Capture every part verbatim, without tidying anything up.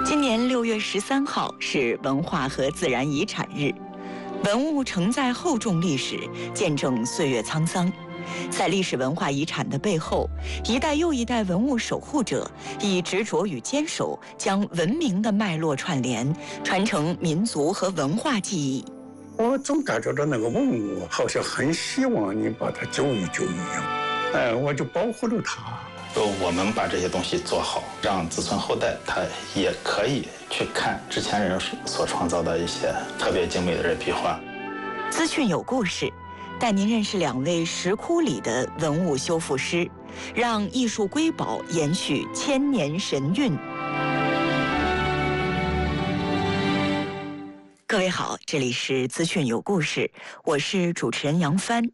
今年六月十三号是文化和自然遗产日，文物承载厚重历史，见证岁月沧桑。在历史文化遗产的背后，一代又一代文物守护者以执着与坚守，将文明的脉络串联，传承民族和文化记忆。 我总感觉到那个文物好像很希望你把它救一救一样，哎，我就保护了它。 我们把这些东西做好，让子孙后代他也可以去看之前人所创造的一些特别精美的这壁画。 资讯有故事，带您认识两位石窟里的文物修复师，让艺术瑰宝延续千年神韵。各位好，这里是资讯有故事，我是主持人杨帆。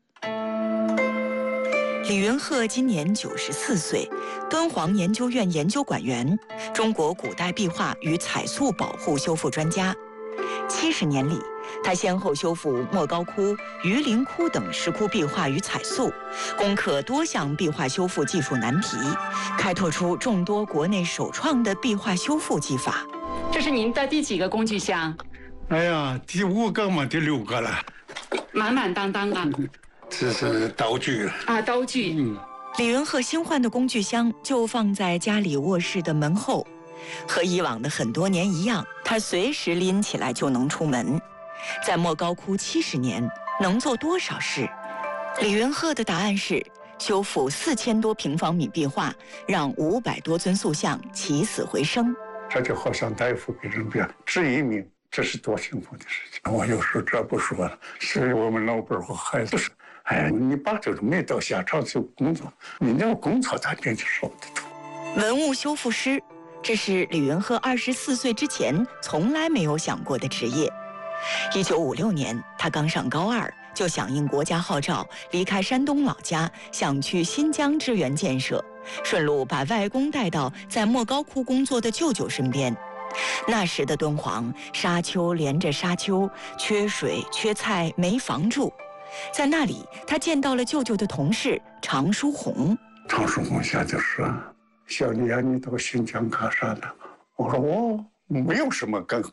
李云鹤今年九十四岁，敦煌研究院研究馆员，中国古代壁画与彩塑保护修复专家。七十年里，他先后修复莫高窟、榆林窟等石窟壁画与彩塑，攻克多项壁画修复技术难题，开拓出众多国内首创的壁画修复技法。 这是您的第几个工具箱？ 哎呀，第五个嘛，第六个了， 满满当当啊！ 这是道具啊，刀具。 嗯， 李云鹤新换的工具箱就放在家里卧室的门后，和以往的很多年一样，他随时拎起来就能出门。在莫高窟七十年，能做多少事？李云鹤的答案是：修复四千多平方米壁画，让五百多尊塑像起死回生。 这就好像大夫给人别治一命，这是多幸福的事情。我有时候这不说了，是我们老伴和孩子说。哎，你把这个没到下场去工作，你那个工作咱给你少得多。 文物修复师，这是李云鹤二十四岁之前从来没有想过的职业。一九五六年，他刚上高二，就响应国家号召，离开山东老家，想去新疆支援建设，顺路把外公带到在莫高窟工作的舅舅身边。那时的敦煌，沙丘连着沙丘，缺水、缺菜，没房住。在那里，他见到了舅舅的同事常书鸿。 常书鸿先就说：“小李啊，你到新疆干啥了？”我说：“我没有什么干